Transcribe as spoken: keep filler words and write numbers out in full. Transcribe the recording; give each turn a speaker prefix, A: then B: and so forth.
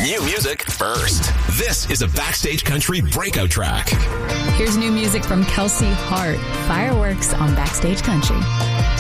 A: New music first. This is a Backstage Country breakout track.
B: Here's new music from Kelsey Hart, Fireworks on Backstage Country.